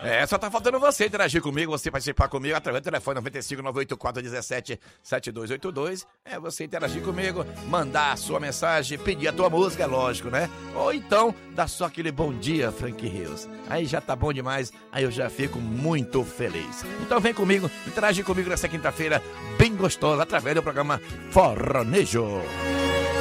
Só tá faltando você interagir comigo, você participar comigo através do telefone 95-984-17-7282. Você interagir comigo, mandar a sua mensagem, pedir a tua música, é lógico, né? Ou então, dar só aquele bom dia, Frank Rios. Aí já tá bom demais, aí eu já fico muito feliz. Então vem comigo, interagir comigo nessa quinta-feira bem gostosa, através do programa Forronejo.